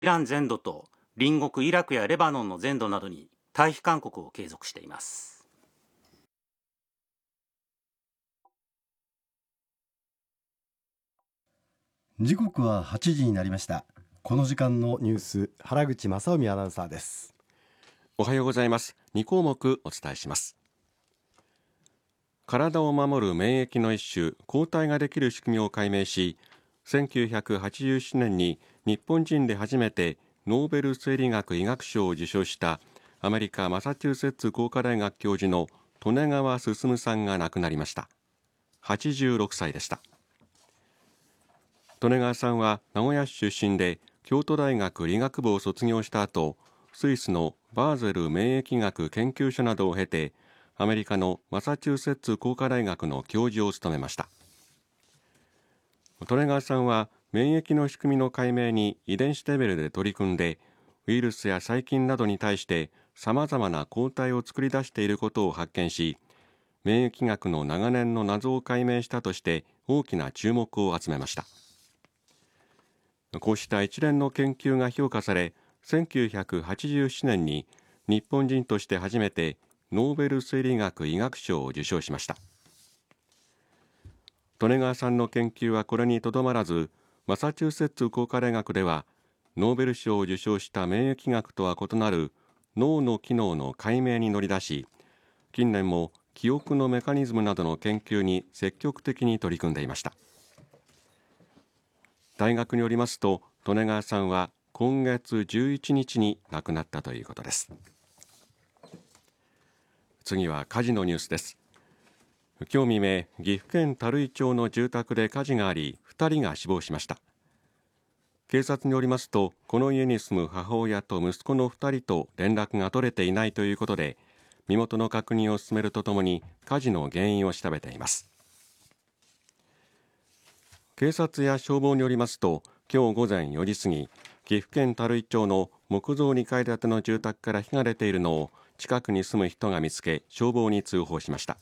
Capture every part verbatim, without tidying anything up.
イラン全土と隣国イラクやレバノンの全土などに退避勧告を継続しています。 時刻ははちじになりました。この時間のニュース、原口正臣アナウンサーです。 おはようございます。に項目お伝えします。体を守る免疫の一種、抗体ができる仕組みを解明し、せんきゅうひゃくはちじゅうななねんに日本人で初めてノーベル生理学医学賞を受賞したアメリカマサチューセッツ工科大学教授の利根川進さんが亡くなりました。はちじゅうろくさいでした。利根川さんは名古屋市出身で、京都大学理学部を卒業した後、スイスのバーゼル免疫学研究所などを経て、アメリカのマサチューセッツ工科大学の教授を務めました。利根川さんは免疫の仕組みの解明に遺伝子レベルで取り組んで、ウイルスや細菌などに対して様々な抗体を作り出していることを発見し、免疫学の長年の謎を解明したとして大きな注目を集めました。こうした一連の研究が評価され、せんきゅうひゃくはちじゅうななねんに日本人として初めてノーベル生理学医学賞を受賞しました。利根川さんの研究はこれにとどまらず、マサチューセッツ工科大学ではノーベル賞を受賞した免疫学とは異なる脳の機能の解明に乗り出し、近年も記憶のメカニズムなどの研究に積極的に取り組んでいました。大学によりますと、利根川さんは今月じゅういちにちに亡くなったということです。次は火事のニュースです。今日未明、岐阜県垂井町の住宅で火事があり、ふたりが死亡しました。警察によりますと、この家に住む母親と息子のふたりと連絡が取れていないということで、身元の確認を進めるとともに火事の原因を調べています。警察や消防によりますと、今日午前よじ過ぎ、岐阜県垂井町の木造にかい建ての住宅から火が出ているのを近くに住む人が見つけ、消防に通報しました。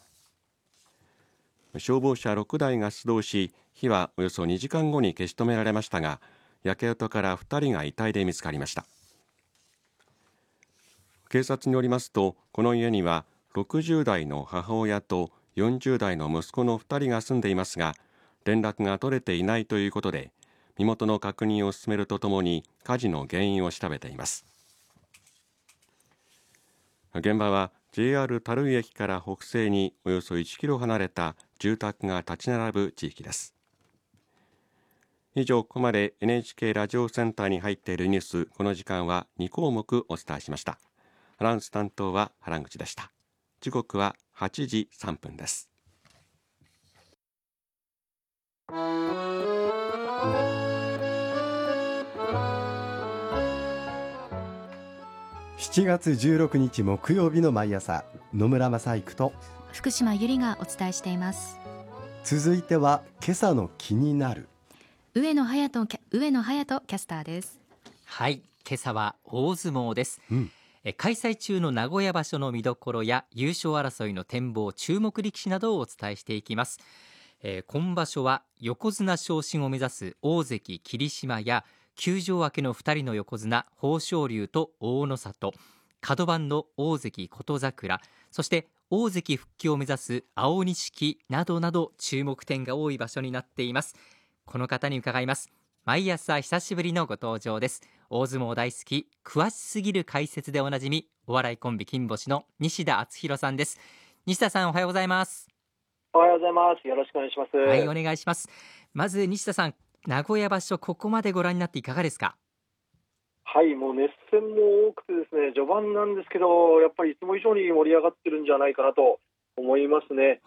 消防車ろくだいが出動し、火はおよそにじかんごに消し止められましたが、焼け跡からふたりが遺体で見つかりました。警察によりますと、この家にはろくじゅうだいの母親とよんじゅうだいの息子のふたりが住んでいますが、連絡が取れていないということで、身元の確認を進めるとともに火事の原因を調べています。現場は ジェイアール 垂井駅から北西におよそいちキロ離れた住宅が立ち並ぶ地域です。以上、ここまで エヌエイチケー ラジオセンターに入っているニュース、この時間はに項目お伝えしました。アナウンス担当は原口でした。時刻ははちじさんぷんです。 しちがつじゅうろくにち木曜日の毎朝、野村正育と福島由里がお伝えしています。 続いては今朝の気になる、 上野隼人上野隼人キャスターです。 はい、今朝は大相撲です、 うん、 え開催中の名古屋場所の見どころや優勝争いの展望、注目力士などをお伝えしていきます。えー、今場所は横綱昇進を目指す大関霧島や休場明けのふたりの横綱豊昇龍と大の里、角番の大関琴櫻、そして大関復帰を目指す青錦などなど注目点が多い場所になっています。この方に伺います。毎朝久しぶりのご登場です。大相撲大好き、詳しすぎる解説でおなじみ、お笑いコンビ金星の西田篤弘さんです。西田さん、おはようございます。 おはようございます。よろしくお願いします。 はい、お願いします。まず西田さん、名古屋場所、ここまでご覧になっていかがですか？ はい、もう熱戦も多くてですね、序盤なんですけど、やっぱりいつも以上に盛り上がってるんじゃないかなと思いますね。